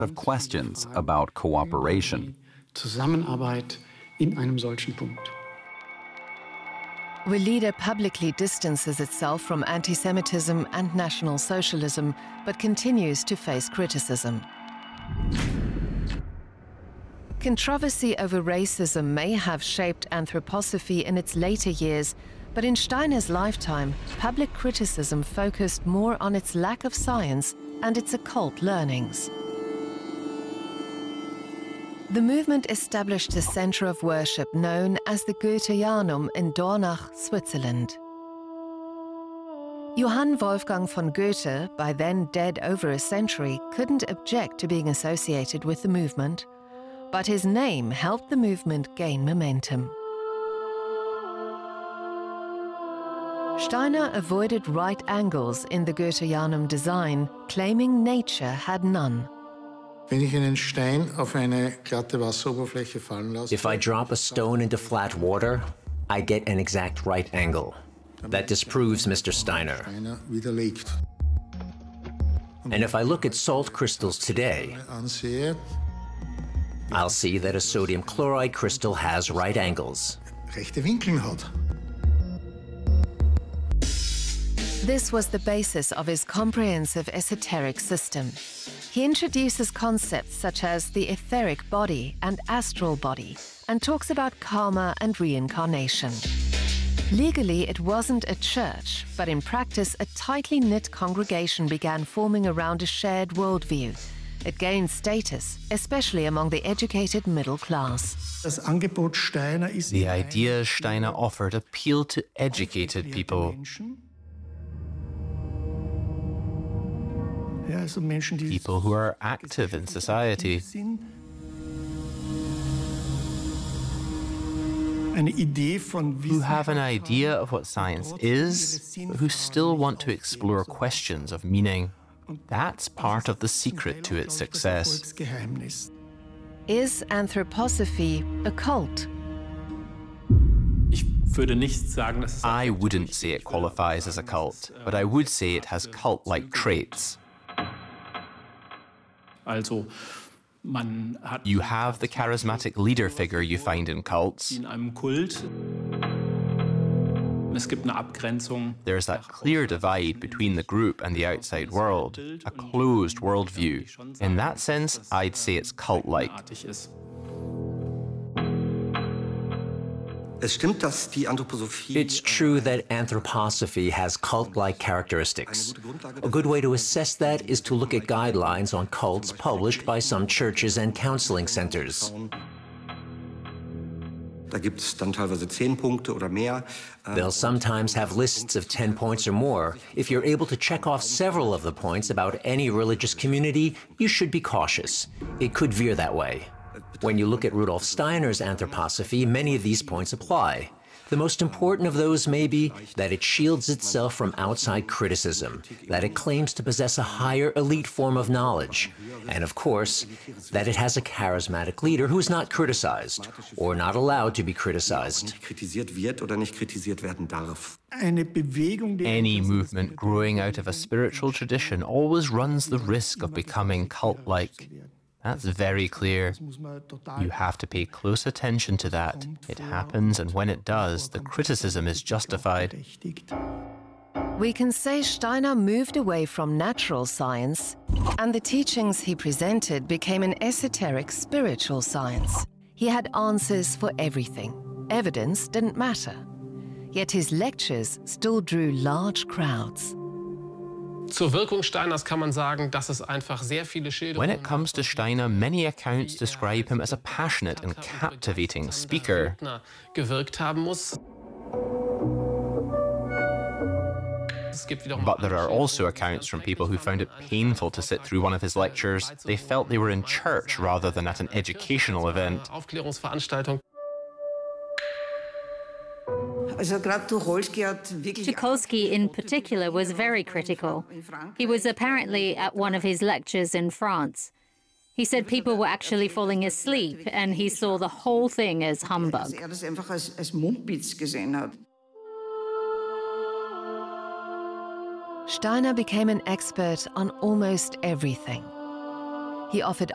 of questions about cooperation. Zusammenarbeit in einem solchen Punkt. Welida publicly distances itself from anti-Semitism and National Socialism, but continues to face criticism. Controversy over racism may have shaped anthroposophy in its later years, but in Steiner's lifetime, public criticism focused more on its lack of science and its occult learnings. The movement established a center of worship known as the Goetheanum in Dornach, Switzerland. Johann Wolfgang von Goethe, by then dead over a century, couldn't object to being associated with the movement, but his name helped the movement gain momentum. Steiner avoided right angles in the Goetheanum design, claiming nature had none. If I drop a stone into flat water, I get an exact right angle. That disproves Mr. Steiner. And if I look at salt crystals today, I'll see that a sodium chloride crystal has right angles. This was the basis of his comprehensive esoteric system. He introduces concepts such as the etheric body and astral body, and talks about karma and reincarnation. Legally, it wasn't a church, but in practice, a tightly knit congregation began forming around a shared worldview. It gained status, especially among the educated middle class. The idea Steiner offered appealed to educated people. People who are active in society. Who have an idea of what science is, but who still want to explore questions of meaning. That's part of the secret to its success. Is anthroposophy a cult? I wouldn't say it qualifies as a cult, but I would say it has cult-like traits. You have the charismatic leader figure you find in cults. There's that clear divide between the group and the outside world, a closed worldview. In that sense, I'd say it's cult-like. It's true that anthroposophy has cult-like characteristics. A good way to assess that is to look at guidelines on cults published by some churches and counseling centers. They'll sometimes have lists of 10 points or more. If you're able to check off several of the points about any religious community, you should be cautious. It could veer that way. When you look at Rudolf Steiner's anthroposophy, many of these points apply. The most important of those may be that it shields itself from outside criticism, that it claims to possess a higher elite form of knowledge, and of course, that it has a charismatic leader who is not criticized, or not allowed to be criticized. Any movement growing out of a spiritual tradition always runs the risk of becoming cult-like. That's very clear. You have to pay close attention to that. It happens, and when it does, the criticism is justified. We can say Steiner moved away from natural science, and the teachings he presented became an esoteric spiritual science. He had answers for everything. Evidence didn't matter. Yet his lectures still drew large crowds. Zur Wirkung Steiners kann man sagen, dass es einfach sehr viele Schilderungen. When it comes to Steiner, many accounts describe him as a passionate and captivating speaker. Gewirkt haben muss. But there are also accounts from people who found it painful to sit through one of his lectures. They felt they were in church rather than at an educational event. Tucholsky in particular was very critical. He was apparently at one of his lectures in France. He said people were actually falling asleep and he saw the whole thing as humbug. Steiner became an expert on almost everything. He offered